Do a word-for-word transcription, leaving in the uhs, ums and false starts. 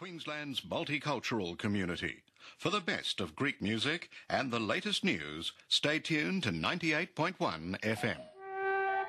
Queensland's multicultural community. For the best of Greek music and the latest news, stay tuned to ninety-eight point one F M.